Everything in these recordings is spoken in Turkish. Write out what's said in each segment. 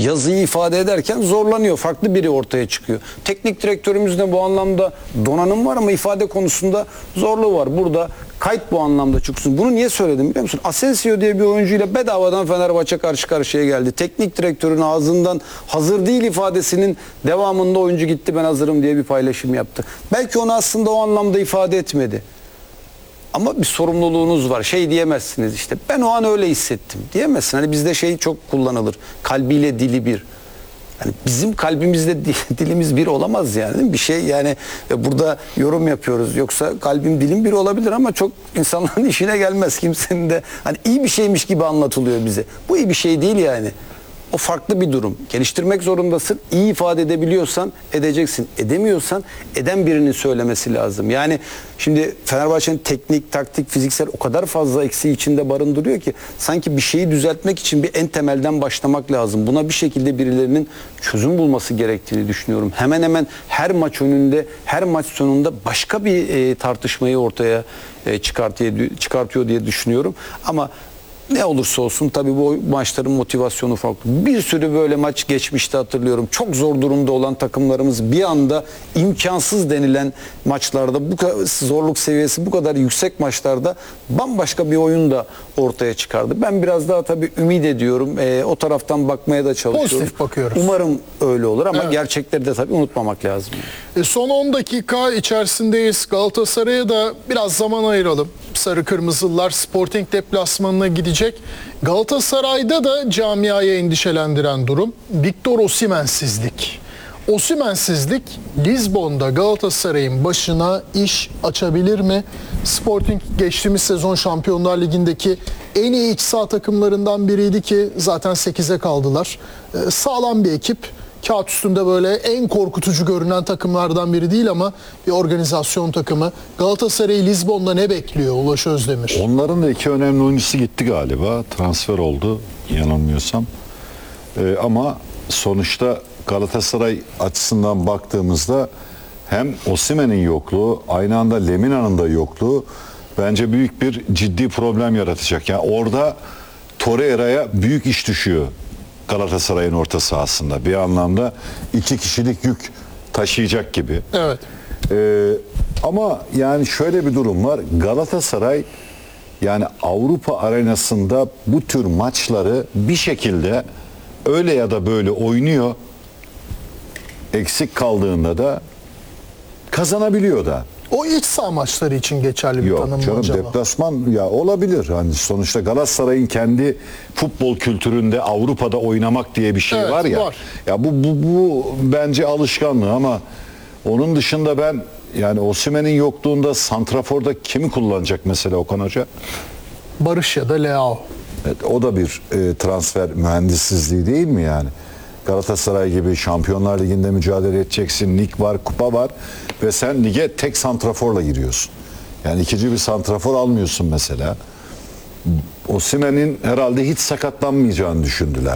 yazıyı ifade ederken zorlanıyor. Farklı biri ortaya çıkıyor. Teknik direktörümüz de bu anlamda donanım var ama ifade konusunda zorluğu var. Burada kayıt bu anlamda çıksın. Bunu niye söyledim biliyor musun? Asensio diye bir oyuncuyla bedavadan Fenerbahçe karşı karşıya geldi. Teknik direktörün ağzından hazır değil ifadesinin devamında oyuncu gitti ben hazırım diye bir paylaşım yaptı. Belki onu aslında o anlamda ifade etmedi. Ama bir sorumluluğunuz var. Şey diyemezsiniz işte. Ben o an öyle hissettim. Diyemezsin. Hani bizde şey çok kullanılır. Kalbiyle dili bir. Yani bizim kalbimizle dilimiz bir olamaz yani. Değil mi? Bir şey yani burada yorum yapıyoruz. Yoksa kalbim dilim bir olabilir ama çok insanların işine gelmez kimsenin de. Hani iyi bir şeymiş gibi anlatılıyor bize. Bu iyi bir şey değil yani. O farklı bir durum. Geliştirmek zorundasın. İyi ifade edebiliyorsan edeceksin. Edemiyorsan eden birinin söylemesi lazım. Yani şimdi Fenerbahçe'nin teknik, taktik, fiziksel o kadar fazla eksiği içinde barındırıyor ki sanki bir şeyi düzeltmek için bir en temelden başlamak lazım. Buna bir şekilde birilerinin çözüm bulması gerektiğini düşünüyorum. Hemen hemen her maç önünde, her maç sonunda başka bir tartışmayı ortaya çıkartıyor diye düşünüyorum. Ama ne olursa olsun tabii bu maçların motivasyonu farklı. Bir sürü böyle maç geçmişte hatırlıyorum. Çok zor durumda olan takımlarımız bir anda imkansız denilen maçlarda bu kadar zorluk seviyesi bu kadar yüksek maçlarda bambaşka bir oyun da ortaya çıkardı. Ben biraz daha tabii ümit ediyorum. O taraftan bakmaya da çalışıyorum. Pozitif bakıyoruz. Umarım öyle olur ama evet, gerçekleri de tabii unutmamak lazım. Son 10 dakika içerisindeyiz. Galatasaray'a da biraz zaman ayıralım. Sarı Kırmızılılar Sporting deplasmanına gidecek. Galatasaray'da da camiayı endişelendiren durum Victor Osimhen'sizlik. Osimhen'sizlik Lizbon'da Galatasaray'ın başına iş açabilir mi? Sporting geçtiğimiz sezon Şampiyonlar Ligi'ndeki en iyi iç saha takımlarından biriydi ki zaten 8'e kaldılar. Sağlam bir ekip. Kağıt üstünde böyle en korkutucu görünen takımlardan biri değil ama bir organizasyon takımı. Galatasaray'ı Lizbon'da ne bekliyor Ulaş Özdemir? Onların da iki önemli oyuncusu gitti galiba. Transfer oldu yanılmıyorsam. Ama sonuçta Galatasaray açısından baktığımızda hem Osimhen'in yokluğu, aynı anda Lemina'nın da yokluğu bence büyük bir ciddi problem yaratacak. Yani orada Torreira'ya büyük iş düşüyor. Galatasaray'ın orta sahasında bir anlamda 2 kişilik yük taşıyacak gibi. Evet. Ama yani şöyle bir durum var. Galatasaray yani Avrupa arenasında bu tür maçları bir şekilde öyle ya da böyle oynuyor. Eksik kaldığında da kazanabiliyor da. O iç saha maçları için geçerli bir tanım mı canım, acaba? deplasman ya olabilir. Hani sonuçta Galatasaray'ın kendi futbol kültüründe Avrupa'da oynamak diye bir şey Evet, var ya. var. Ya bu bence alışkanlığı ama onun dışında ben yani Osimhen'in yokluğunda santraforda kimi kullanacak mesela Okan Hoca? Barış ya da Leao. Evet, o da bir transfer mühendissizliği değil mi yani? Galatasaray gibi Şampiyonlar Ligi'nde mücadele edeceksin. Lig var, kupa var ve sen lige tek santraforla giriyorsun. Yani ikinci bir santrafor almıyorsun mesela. Osimhen'in herhalde hiç sakatlanmayacağını düşündüler.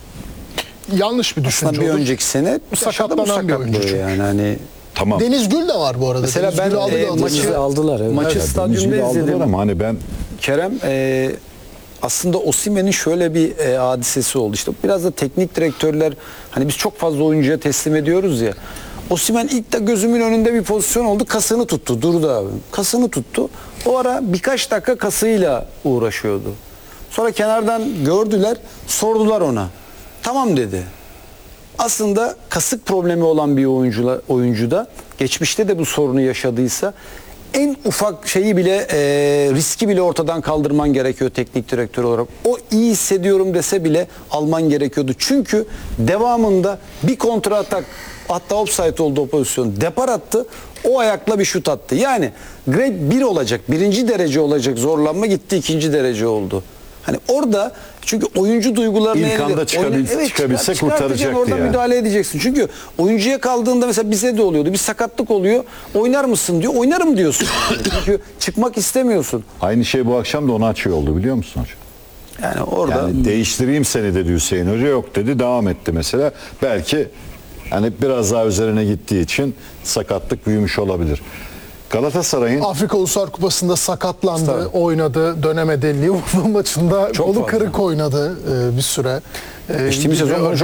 Yanlış bir düşünce Aslında bir olur. önceki sene Sakatlanan bir oyuncu çünkü. yani hani Tamam. Deniz Gül de var bu arada. mesela Deniz ben Gül aldı Galatasaray'ı. maçı aldılar, evet. Maçı Yani stadyumda Denizli'yi aldılar izledim. ama hani ben Kerem aslında Osimhen'in şöyle bir hadisesi oldu. İşte biraz da teknik direktörler hani biz çok fazla oyuncuya teslim ediyoruz ya. Osimhen ilk de gözümün önünde bir pozisyon oldu. Kasını tuttu. Durdu abi. Kasını tuttu. O ara birkaç dakika kasıyla uğraşıyordu. Sonra kenardan gördüler. Sordular ona. Tamam dedi. Aslında kasık problemi olan bir oyuncuda geçmişte de bu sorunu yaşadıysa en ufak şeyi bile riski bile ortadan kaldırman gerekiyor teknik direktör olarak. O iyi hissediyorum dese bile alman gerekiyordu. Çünkü devamında bir kontra atak hatta offside oldu o pozisyon. Depar attı. O ayakla bir şut attı. Yani grade 1 olacak. 1. derece olacak zorlanma gitti 2. derece oldu. Hani orada çünkü oyuncu duygularına İlk anda çıkabilse kurtaracaktı orada yani. müdahale edeceksin. Çünkü oyuncuya kaldığında mesela bize de oluyordu. Bir sakatlık oluyor. Oynar mısın diyor. Oynarım diyorsun. Çünkü çıkmak istemiyorsun. aynı şey bu akşam da onu açıyor oldu biliyor musun hocam? Yani orada Yani değiştireyim seni dedi Hüseyin Hoca, yok dedi, devam etti mesela. Belki hani biraz daha üzerine gittiği için sakatlık büyümüş olabilir. Galatasaray'ın Afrika Uluslar Kupası'nda sakatlandı, oynadı, dönemedi. Liverpool maçında Çok kolu fazla. kırık oynadı bir süre. geçtiğimiz sezon